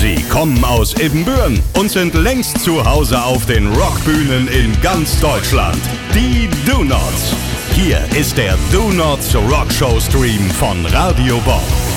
Sie kommen aus Ibbenbüren und sind längst zu Hause auf den Rockbühnen in ganz Deutschland. Die Do Nots. Hier ist der Do Nots Rockshow Stream von Radio Bob.